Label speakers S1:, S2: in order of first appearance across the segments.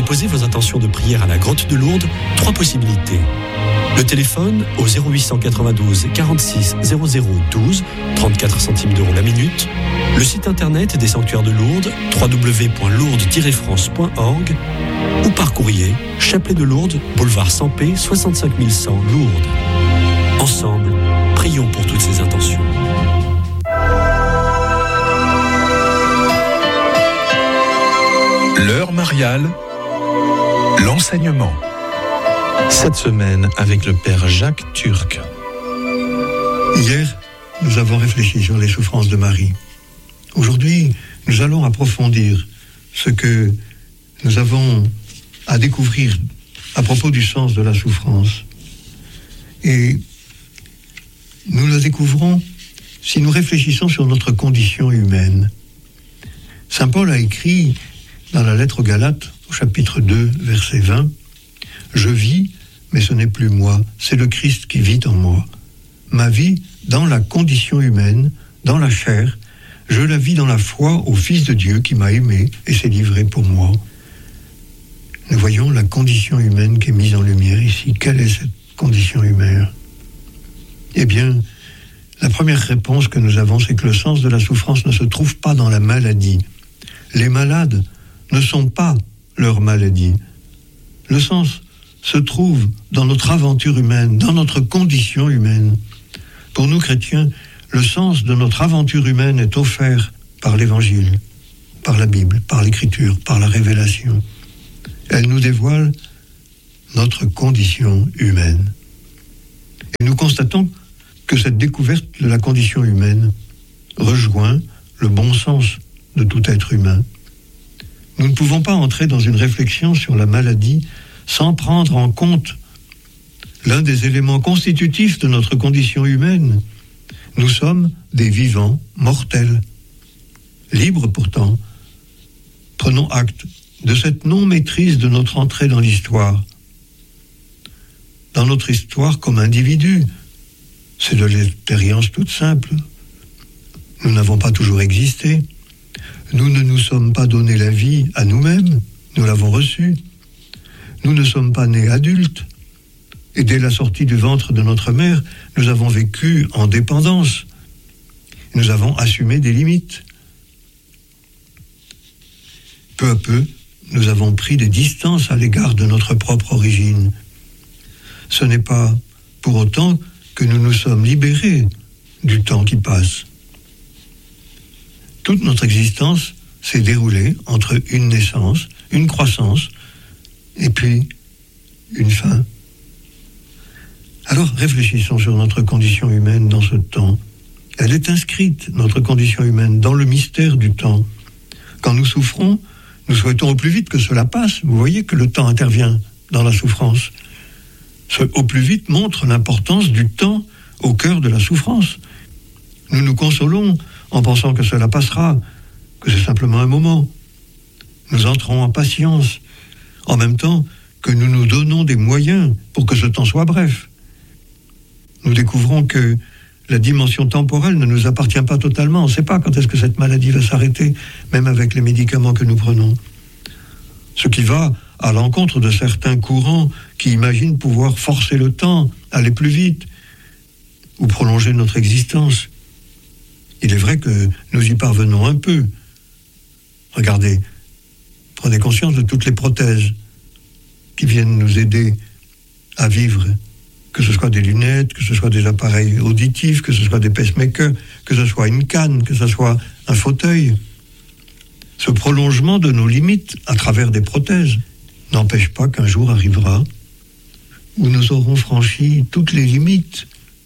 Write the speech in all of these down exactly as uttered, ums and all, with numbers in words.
S1: déposez vos intentions de prière à la grotte de Lourdes, trois possibilités. Le téléphone au zéro huit cent quatre-vingt-douze quarante-six zéro zéro douze, trente-quatre centimes d'euros la minute. Le site internet des sanctuaires de Lourdes, w w w point lourdes tiret france point org, ou par courrier, Chapelet de Lourdes, boulevard Sampé, soixante-cinq mille cent Lourdes. Ensemble, prions pour toutes ces intentions.
S2: L'heure mariale, l'enseignement.
S3: Cette semaine avec le Père Jacques Turc.
S4: Hier, nous avons réfléchi sur les souffrances de Marie. Aujourd'hui, nous allons approfondir ce que nous avons à découvrir à propos du sens de la souffrance. Et nous la découvrons si nous réfléchissons sur notre condition humaine. Saint Paul a écrit dans la lettre aux Galates, au chapitre deux, verset vingt, « Je vis, mais ce n'est plus moi, c'est le Christ qui vit en moi. Ma vie, dans la condition humaine, dans la chair, je la vis dans la foi au Fils de Dieu qui m'a aimé et s'est livré pour moi. » Nous voyons la condition humaine qui est mise en lumière ici. Quelle est cette condition humaine ? Eh bien, la première réponse que nous avons, c'est que le sens de la souffrance ne se trouve pas dans la maladie. Les malades ne sont pas leur maladie. Le sens se trouve dans notre aventure humaine, dans notre condition humaine. Pour nous chrétiens, le sens de notre aventure humaine est offert par l'Évangile, par la Bible, par l'Écriture, par la révélation. Elle nous dévoile notre condition humaine. Et nous constatons que cette découverte de la condition humaine rejoint le bon sens de tout être humain. Nous ne pouvons pas entrer dans une réflexion sur la maladie sans prendre en compte l'un des éléments constitutifs de notre condition humaine. Nous sommes des vivants mortels, libres pourtant. Prenons acte de cette non-maîtrise de notre entrée dans l'histoire. Dans notre histoire comme individu, c'est de l'expérience toute simple. Nous n'avons pas toujours existé. Nous ne nous sommes pas donné la vie à nous-mêmes, nous l'avons reçue. Nous ne sommes pas nés adultes. Et dès la sortie du ventre de notre mère, nous avons vécu en dépendance. Nous avons assumé des limites. Peu à peu, nous avons pris des distances à l'égard de notre propre origine. Ce n'est pas pour autant que nous nous sommes libérés du temps qui passe. Toute notre existence s'est déroulée entre une naissance, une croissance, et puis une fin. Alors réfléchissons sur notre condition humaine dans ce temps. Elle est inscrite, notre condition humaine, dans le mystère du temps. Quand nous souffrons, nous souhaitons au plus vite que cela passe. Vous voyez que le temps intervient dans la souffrance. Ce au plus vite montre l'importance du temps au cœur de la souffrance. Nous nous consolons en pensant que cela passera, que c'est simplement un moment. Nous entrons en patience, en même temps que nous nous donnons des moyens pour que ce temps soit bref. Nous découvrons que la dimension temporelle ne nous appartient pas totalement. On ne sait pas quand est-ce que cette maladie va s'arrêter, même avec les médicaments que nous prenons. Ce qui va à l'encontre de certains courants qui imaginent pouvoir forcer le temps, aller plus vite, ou prolonger notre existence. Il est vrai que nous y parvenons un peu. Regardez, prenez conscience de toutes les prothèses qui viennent nous aider à vivre, que ce soit des lunettes, que ce soit des appareils auditifs, que ce soit des pacemakers, que ce soit une canne, que ce soit un fauteuil. Ce prolongement de nos limites à travers des prothèses n'empêche pas qu'un jour arrivera où nous aurons franchi toutes les limites.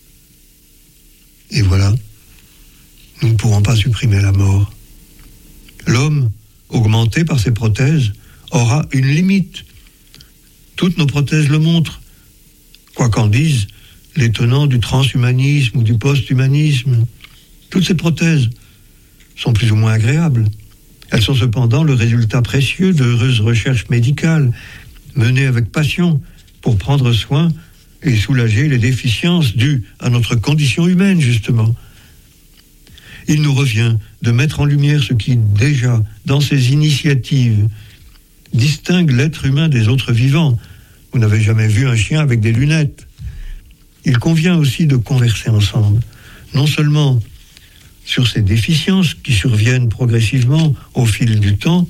S4: Et voilà, nous ne pourrons pas supprimer la mort. L'homme, augmenté par ses prothèses, aura une limite. Toutes nos prothèses le montrent. Quoi qu'en disent les tenants du transhumanisme ou du post-humanisme, toutes ces prothèses sont plus ou moins agréables. Elles sont cependant le résultat précieux d'heureuses recherches médicales menées avec passion pour prendre soin et soulager les déficiences dues à notre condition humaine, justement. Il nous revient de mettre en lumière ce qui, déjà, dans ces initiatives, distingue l'être humain des autres vivants. Vous n'avez jamais vu un chien avec des lunettes. Il convient aussi de converser ensemble, non seulement sur ces déficiences qui surviennent progressivement au fil du temps,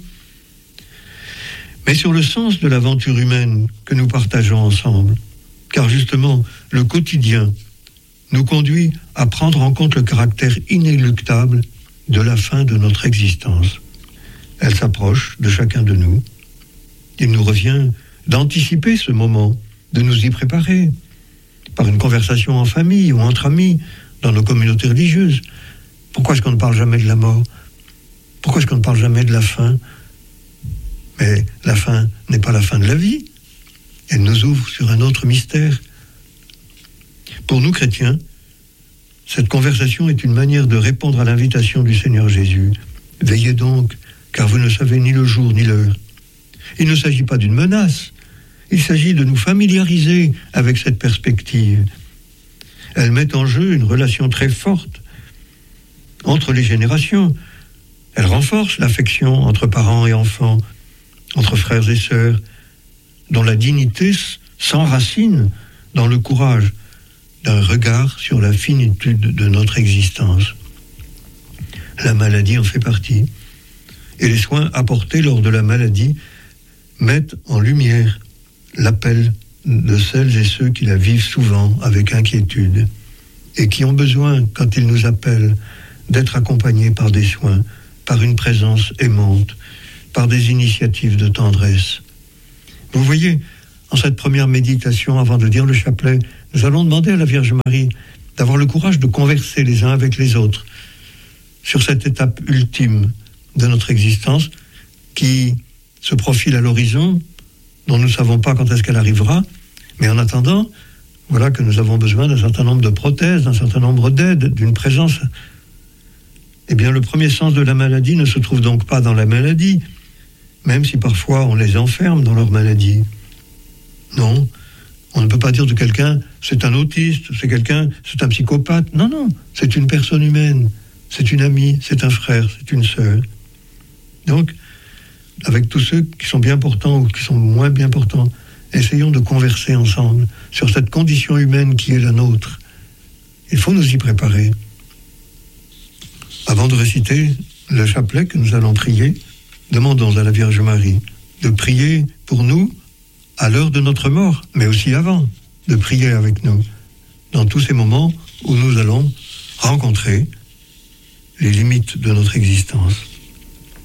S4: mais sur le sens de l'aventure humaine que nous partageons ensemble. Car justement, le quotidien nous conduit à prendre en compte le caractère inéluctable de la fin de notre existence. Elle s'approche de chacun de nous. Il nous revient d'anticiper ce moment, de nous y préparer, par une conversation en famille ou entre amis, dans nos communautés religieuses. Pourquoi est-ce qu'on ne parle jamais de la mort? Pourquoi est-ce qu'on ne parle jamais de la fin? Mais la fin n'est pas la fin de la vie. Elle nous ouvre sur un autre mystère. Pour nous chrétiens, cette conversation est une manière de répondre à l'invitation du Seigneur Jésus. Veillez donc, car vous ne savez ni le jour ni l'heure. Il ne s'agit pas d'une menace. Il s'agit de nous familiariser avec cette perspective. Elle met en jeu une relation très forte entre les générations. Elle renforce l'affection entre parents et enfants, entre frères et sœurs, dont la dignité s'enracine dans le courage d'un regard sur la finitude de notre existence. La maladie en fait partie, et les soins apportés lors de la maladie mettent en lumière l'appel de celles et ceux qui la vivent souvent avec inquiétude et qui ont besoin, quand ils nous appellent, d'être accompagnés par des soins, par une présence aimante, par des initiatives de tendresse. Vous voyez, en cette première méditation, avant de dire le chapelet, nous allons demander à la Vierge Marie d'avoir le courage de converser les uns avec les autres sur cette étape ultime de notre existence qui se profile à l'horizon, dont nous ne savons pas quand est-ce qu'elle arrivera, mais en attendant, voilà que nous avons besoin d'un certain nombre de prothèses, d'un certain nombre d'aides, d'une présence. Eh bien, le premier sens de la maladie ne se trouve donc pas dans la maladie, même si parfois on les enferme dans leur maladie. Non, on ne peut pas dire de quelqu'un, c'est un autiste, c'est quelqu'un, c'est un psychopathe. Non, non, c'est une personne humaine, c'est une amie, c'est un frère, c'est une sœur. Donc, avec tous ceux qui sont bien portants ou qui sont moins bien portants, essayons de converser ensemble sur cette condition humaine qui est la nôtre. Il faut nous y préparer. Avant de réciter le chapelet que nous allons prier, demandons à la Vierge Marie de prier pour nous à l'heure de notre mort, mais aussi avant, de prier avec nous dans tous ces moments où nous allons rencontrer les limites de notre existence.